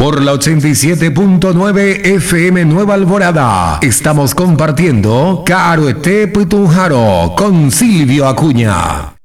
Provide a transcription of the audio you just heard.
por la 87.9 FM Nueva Alvorada. Estamos compartiendo Caroete Putunjaro con Silvio Acuña.